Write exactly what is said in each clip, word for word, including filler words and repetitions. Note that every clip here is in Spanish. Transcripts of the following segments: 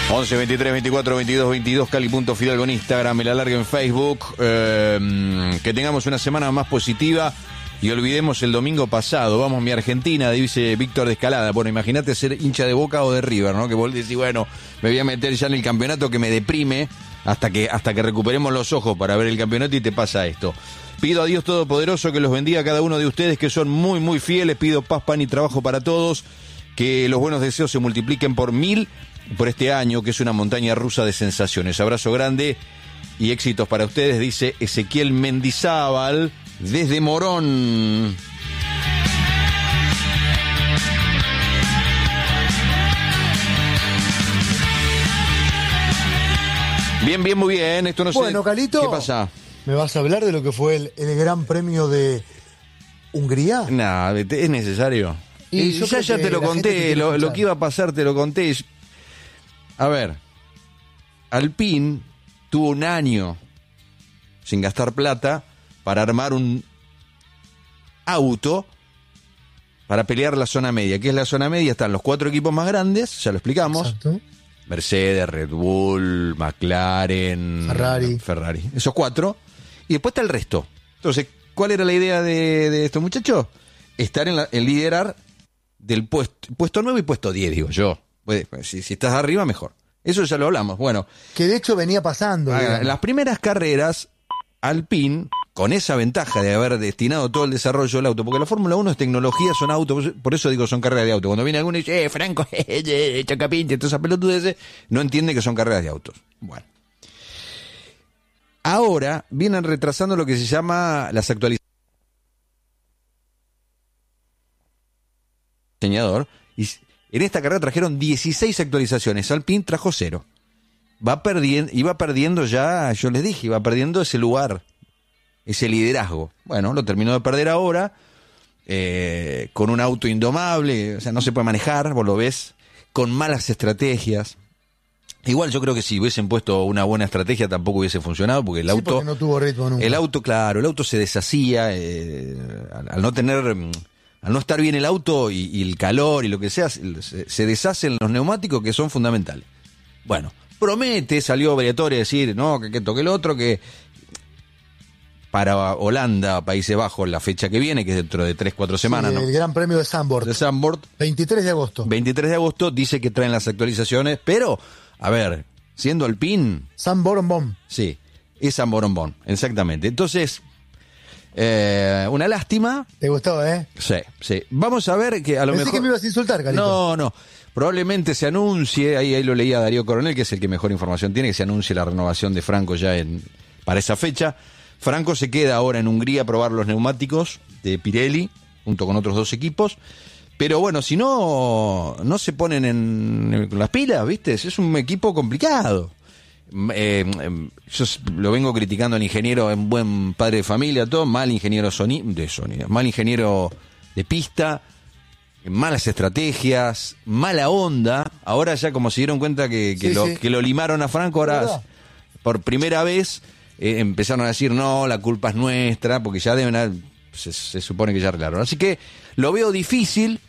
once, veintitrés, veinticuatro, veintidós, veintidós, Cali.Fidalgo en Instagram, el alargue en Facebook. Eh, que tengamos una semana más positiva y olvidemos el domingo pasado. Vamos, mi Argentina, dice Víctor de Escalada. Bueno, imagínate ser hincha de Boca o de River, ¿no? Que vos decís, bueno, me voy a meter ya en el campeonato que me deprime hasta que, hasta que recuperemos los ojos para ver el campeonato y te pasa esto. Pido a Dios Todopoderoso que los bendiga a cada uno de ustedes que son muy, muy fieles. Pido paz, pan y trabajo para todos. Que los buenos deseos se multipliquen por mil por este año, que es una montaña rusa de sensaciones. Abrazo grande y éxitos para ustedes, dice Ezequiel Mendizábal desde Morón. Bien, bien, muy bien. Esto no sé. Bueno, Calito, ¿qué pasa? ¿Me vas a hablar de lo que fue el, el Gran Premio de Hungría? Nah, es necesario. Y, y ya, ya te lo conté, lo, lo que iba a pasar te lo conté. A ver, Alpine tuvo un año sin gastar plata para armar un auto para pelear la zona media. ¿Qué es la zona media? Están los cuatro equipos más grandes, ya lo explicamos. Exacto. Mercedes, Red Bull, McLaren, Ferrari. Ferrari. Esos cuatro. Y después está el resto. Entonces, ¿cuál era la idea de, de estos muchachos? Estar en, la, en liderar del puesto, puesto nueve y puesto diez, digo yo. Si, si estás arriba, mejor. Eso ya lo hablamos. Bueno, que de hecho venía pasando. En las primeras carreras, Alpine, con esa ventaja de haber destinado todo el desarrollo del auto, porque la Fórmula uno es tecnología, son autos, por eso digo son carreras de auto. Cuando viene alguno y dice, eh, Franco, eh, chacapinche, toda esa pelotudez, no entiende que son carreras de autos. Bueno. Ahora vienen retrasando lo que se llama las actualizaciones. Diseñador, y en esta carrera trajeron dieciséis actualizaciones, Alpine trajo cero. Va perdiendo, iba perdiendo ya, yo les dije, iba perdiendo ese lugar, ese liderazgo. Bueno, lo terminó de perder ahora, eh, con un auto indomable, o sea, no se puede manejar, vos lo ves, con malas estrategias. Igual yo creo que si hubiesen puesto una buena estrategia tampoco hubiese funcionado, porque el sí, auto... porque no tuvo ritmo nunca. El auto, claro, el auto se deshacía, eh, al, al no tener... Al no estar bien el auto y, y el calor y lo que sea, se, se deshacen los neumáticos que son fundamentales. Bueno, promete, salió obligatorio a decir, no, que, que toque el otro, que para Holanda, Países Bajos, la fecha que viene, que es dentro de tres, cuatro semanas, sí, ¿no? El Gran Premio de Zandvoort. De Zandvoort. veintitrés de agosto. veintitrés de agosto, dice que traen las actualizaciones, pero, a ver, siendo Alpine... Zandvoort. Sí, es Zandvoort, exactamente. Entonces... Eh, una lástima. ¿Te gustó, eh? Sí, sí. Vamos a ver que a lo Pensé mejor... que me ibas a insultar, Carito. No, no. Probablemente se anuncie, ahí, ahí lo leía Darío Coronel, que es el que mejor información tiene, que se anuncie la renovación de Franco ya en para esa fecha. Franco se queda ahora en Hungría a probar los neumáticos de Pirelli, junto con otros dos equipos. Pero bueno, si no, no se ponen en, en las pilas, ¿viste? Es un equipo complicado. Eh, yo lo vengo criticando al ingeniero, en buen padre de familia, todo mal ingeniero soni- de sonido, mal ingeniero de pista, malas estrategias, mala onda. Ahora ya como se dieron cuenta que, que, sí, lo, sí. que lo limaron a Franco, ahora por primera vez eh, empezaron a decir no, la culpa es nuestra, porque ya deben haber, se, se supone que ya arreglaron. Así que lo veo difícil.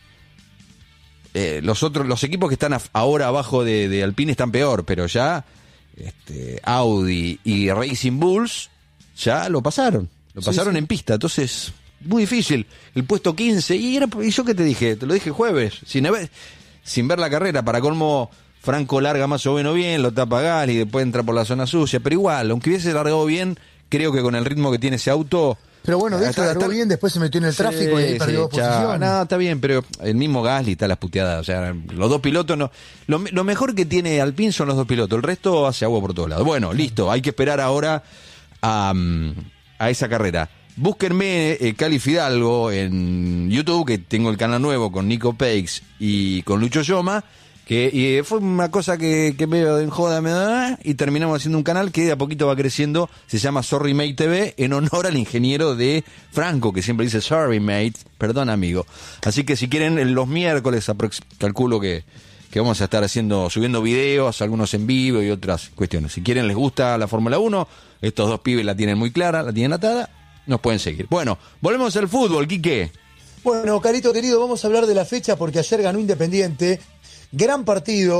Eh, los otros, los equipos que están a, ahora abajo de, de Alpine están peor, pero ya Este, Audi y Racing Bulls ya lo pasaron, lo pasaron sí, sí. en pista, entonces muy difícil, el puesto quince, y, era, y yo qué te dije, te lo dije jueves, sin, haber, sin ver la carrera, para colmo Franco larga más o menos bien, lo tapa Gal y después entra por la zona sucia, pero igual, aunque hubiese largado bien, creo que con el ritmo que tiene ese auto... Pero bueno, de hecho largó está, bien, después se metió en el tráfico sí, y ahí perdió dos posiciones. No, está bien, pero el mismo Gasly está las puteadas. O sea, los dos pilotos no. Lo, lo mejor que tiene Alpine son los dos pilotos. El resto hace agua por todos lados. Bueno, listo. Hay que esperar ahora a, a esa carrera. Búsquenme eh, Cali Fidalgo en YouTube, que tengo el canal nuevo con Nico Peix y con Lucho Yoma. Que y fue una cosa que, que medio en joda me da, y terminamos haciendo un canal que de a poquito va creciendo, se llama Sorry Mate T V, en honor al ingeniero de Franco, que siempre dice Sorry Mate, perdón amigo. Así que si quieren, los miércoles aprox- calculo que, que vamos a estar haciendo, subiendo videos, algunos en vivo y otras cuestiones. Si quieren, les gusta la Fórmula uno, estos dos pibes la tienen muy clara, la tienen atada, nos pueden seguir. Bueno, volvemos al fútbol, Quique. Bueno, Carito querido, vamos a hablar de la fecha porque ayer ganó Independiente. Gran partido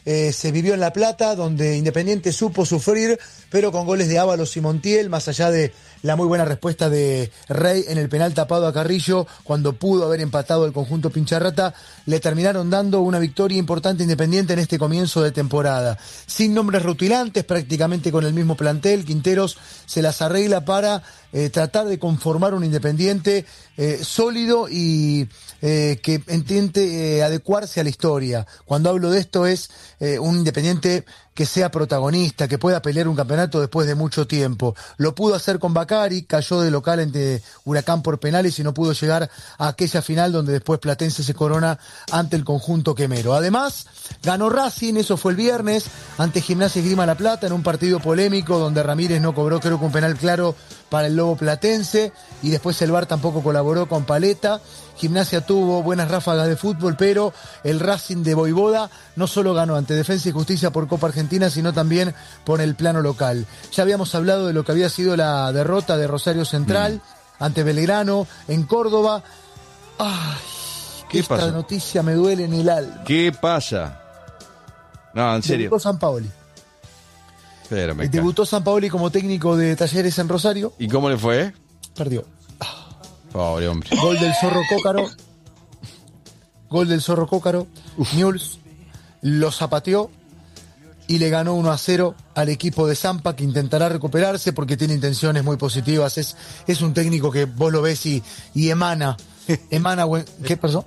eh, se vivió en La Plata, donde Independiente supo sufrir, pero con goles de Ábalos y Montiel, más allá de la muy buena respuesta de Rey en el penal tapado a Carrillo, cuando pudo haber empatado el conjunto Pincharrata, le terminaron dando una victoria importante Independiente en este comienzo de temporada. Sin nombres rutilantes, prácticamente con el mismo plantel, Quinteros se las arregla para eh, tratar de conformar un Independiente eh, sólido y eh, que intente eh, adecuarse a la historia. Cuando hablo de esto es eh, un Independiente que sea protagonista, que pueda pelear un campeonato después de mucho tiempo. Lo pudo hacer con Bacari, cayó de local ante Huracán por penales y no pudo llegar a aquella final donde después Platense se corona ante el conjunto quemero. Además, ganó Racing, eso fue el viernes, ante Gimnasia y Esgrima La Plata, en un partido polémico donde Ramírez no cobró, creo que un penal claro para el Lobo Platense, y después el V A R tampoco colaboró con Paleta. Gimnasia tuvo buenas ráfagas de fútbol, pero el Racing de Voivoda no solo ganó ante Defensa y Justicia por Copa Argentina, sino también por el plano local. Ya habíamos hablado de lo que había sido la derrota de Rosario Central mm. ante Belgrano en Córdoba. Ay, ¿Qué esta pasa? noticia me duele en el alma. ¿Qué pasa? No, en serio. Debutó Sampaoli. Pero me Debutó Sampaoli como técnico de Talleres en Rosario. ¿Y cómo le fue? Perdió. Pobre hombre. Gol del Zorro Cócaro. Gol del Zorro Cócaro. Newell's lo zapateó y le ganó uno a cero al equipo de Zampa, que intentará recuperarse porque tiene intenciones muy positivas. Es, es un técnico que vos lo ves y, y emana. Emana buen... ¿Qué pasó?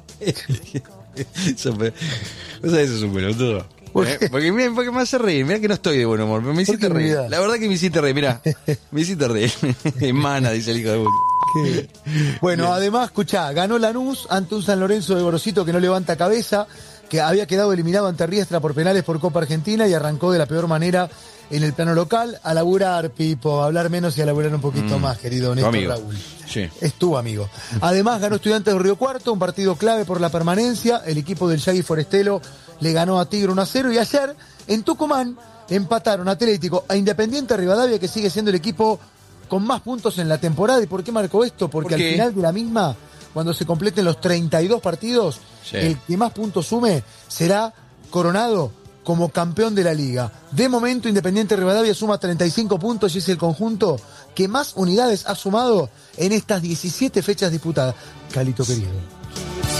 Eso, fue... o sea, eso es un pelotudo. ¿Por ¿Eh? qué? Porque, mira, porque me hace reír. Mira que no estoy de buen humor, pero me hiciste qué, reír. mira? La verdad que me hiciste reír, mira. Me hiciste reír. Emana, dice el hijo de puta. ¿Qué? Bueno, bien. Además, escuchá, ganó Lanús ante un San Lorenzo de Gorosito que no levanta cabeza, que había quedado eliminado ante Riestra por penales por Copa Argentina y arrancó de la peor manera en el plano local. A laburar, Pipo, a hablar menos y a laburar un poquito mm. más, querido Néstor Raúl. Sí. Es tu amigo. Además, ganó Estudiantes de Río Cuarto, un partido clave por la permanencia. El equipo del Yagui Forestelo le ganó a Tigre uno a cero y ayer en Tucumán empataron Atlético a Independiente Rivadavia, que sigue siendo el equipo con más puntos en la temporada. ¿Y por qué marcó esto? Porque ¿Por al final de la misma, cuando se completen los treinta y dos partidos, sí. el que más puntos sume será coronado como campeón de la liga. De momento, Independiente Rivadavia suma treinta y cinco puntos y es el conjunto que más unidades ha sumado en estas diecisiete fechas disputadas. Calito querido.